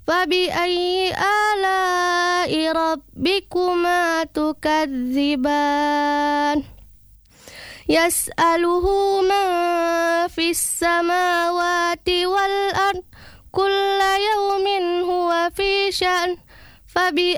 فبأي آلاء ربكما تكذبان يسأله من في السماوات والأرض كل يوم هو في شأن فبأي